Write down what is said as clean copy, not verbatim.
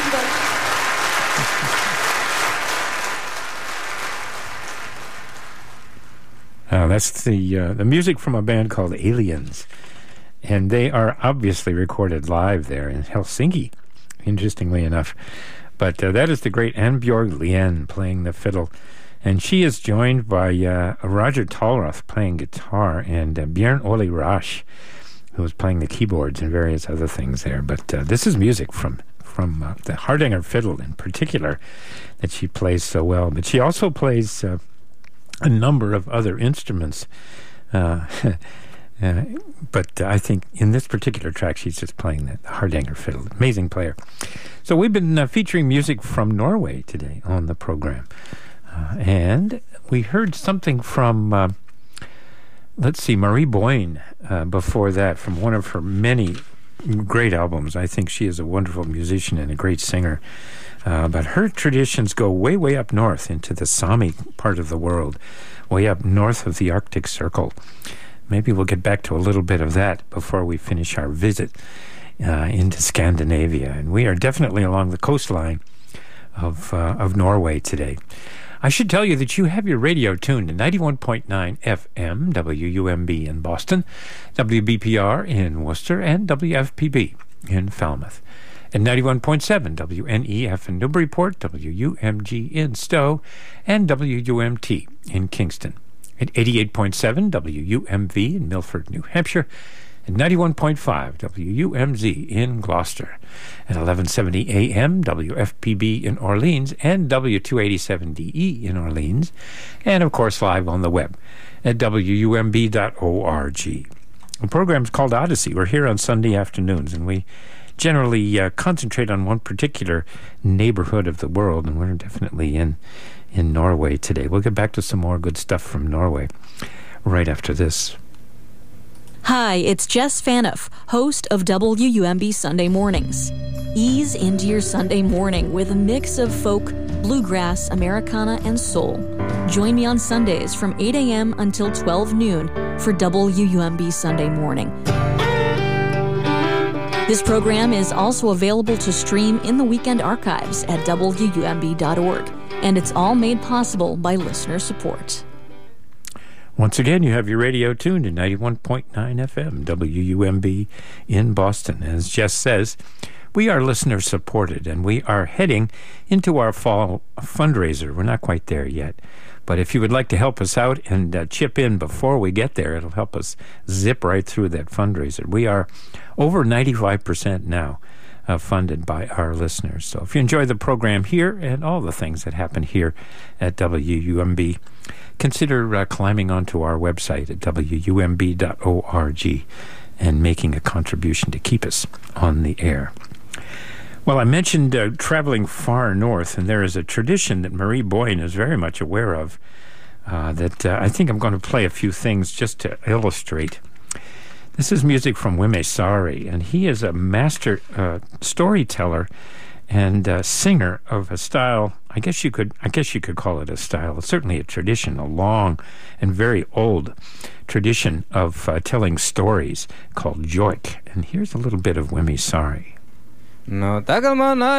That's the music from a band called Aliens, and they are obviously recorded live there in Helsinki, interestingly enough. But that is the great Annbjørg Lien playing the fiddle, and she is joined by Roger Tallroth playing guitar and Bjørn Ole Rasch, who is playing the keyboards and various other things there. But this is music from the Hardanger fiddle in particular that she plays so well. But she also plays a number of other instruments, but I think in this particular track she's just playing the Hardanger fiddle. Amazing player. So we've been featuring music from Norway today on the program, and we heard something from Marie Boyne before that, from one of her many great albums. I think she is a wonderful musician and a great singer. But her traditions go way, way up north into the Sami part of the world, way up north of the Arctic Circle. Maybe we'll get back to a little bit of that before we finish our visit into Scandinavia. And we are definitely along the coastline of Norway today. I should tell you that you have your radio tuned to 91.9 FM, WUMB in Boston, WBPR in Worcester, and WFPB in Falmouth. At 91.7 WNEF in Newburyport, WUMG in Stowe, and WUMT in Kingston. At 88.7 WUMV in Milford, New Hampshire, and 91.5 WUMZ in Gloucester. At 1170 AM, WFPB in Orleans, and W287DE in Orleans, and of course live on the web at WUMB.org. The program's called Odyssey. We're here on Sunday afternoons, and we generally concentrate on one particular neighborhood of the world, and we're definitely in Norway today. We'll get back to some more good stuff from Norway right after this. Hi, it's Jess Fanoff, host of WUMB Sunday Mornings. Ease into your Sunday morning with a mix of folk, bluegrass, Americana, and soul. Join me on Sundays from 8 a.m. until 12 noon for WUMB Sunday Morning. This program is also available to stream in the weekend archives at WUMB.org, and it's all made possible by listener support. Once again, you have your radio tuned to 91.9 FM, WUMB in Boston. As Jess says, we are listener supported, and we are heading into our fall fundraiser. We're not quite there yet. But if you would like to help us out and chip in before we get there, it'll help us zip right through that fundraiser. We are over 95% now funded by our listeners. So if you enjoy the program here and all the things that happen here at WUMB, consider climbing onto our website at WUMB.org and making a contribution to keep us on the air. Well, I mentioned traveling far north, and there is a tradition that Marie Boyne is very much aware of that I think I'm going to play a few things just to illustrate. This is music from Wime Sari, and he is a master storyteller and singer of a style. I guess you could call it a style. It's certainly a tradition, a long and very old tradition of telling stories called joik. And here's a little bit of Wime Sari. No,